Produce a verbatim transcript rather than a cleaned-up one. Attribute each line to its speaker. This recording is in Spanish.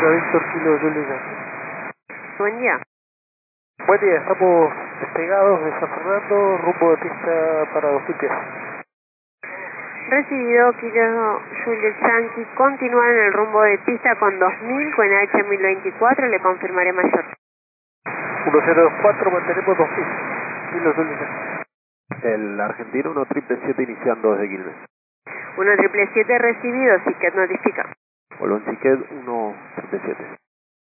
Speaker 1: Víctor Kilo Julieta.
Speaker 2: Buen día.
Speaker 1: Buen día, estamos despegados de San Fernando, rumbo de pista para dos mil pies.
Speaker 2: Recibido, Kilo Juliet Yankee, continúa en el rumbo de pista con dos mil, con H mil veinticuatro, le confirmaré mayor.
Speaker 1: uno cero dos cuatro, mantenemos dos mil. Kilo Julieta.
Speaker 3: El argentino uno siete siete iniciando desde Quilmes.
Speaker 2: uno siete siete recibido, Siquet notifica.
Speaker 3: Bolón Siquet uno siete siete.